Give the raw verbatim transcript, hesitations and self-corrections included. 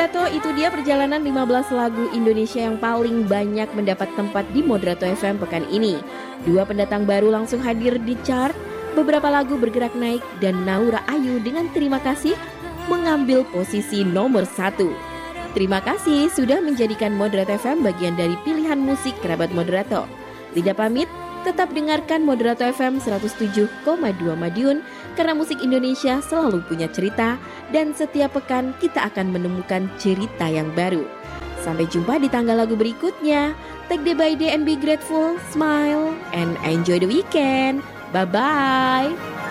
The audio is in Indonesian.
Moderato, itu dia perjalanan lima belas lagu Indonesia yang paling banyak mendapat tempat di Moderato F M pekan ini. Dua pendatang baru langsung hadir di chart, beberapa lagu bergerak naik, dan Naura Ayu dengan Terima Kasih mengambil posisi nomor satu. Terima kasih sudah menjadikan Moderato F M bagian dari pilihan musik kerabat Moderato. Tidak pamit, tetap dengarkan Moderato F M seratus tujuh koma dua Madiun karena musik Indonesia selalu punya cerita dan setiap pekan kita akan menemukan cerita yang baru. Sampai jumpa di tanggal lagu berikutnya. Take day by day and be grateful, smile and enjoy the weekend. Bye-bye.